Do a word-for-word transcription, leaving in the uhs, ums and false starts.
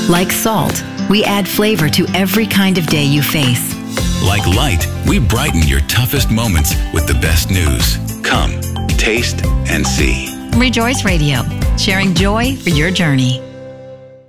Like salt, we add flavor to every kind of day you face. Like light, we brighten your toughest moments with the best news. Come, taste, and see. Rejoice Radio, sharing joy for your journey.